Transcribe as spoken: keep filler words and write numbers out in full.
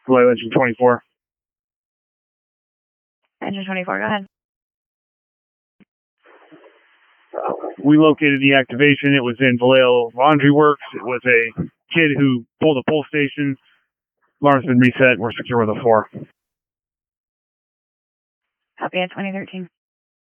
Vallejo engine twenty-four. Engine twenty-four, go ahead. We located the activation. It was in Vallejo Laundry Works. It was a kid who pulled a pull station. Alarm's been reset. We're secure with a four. Copy at twenty thirteen.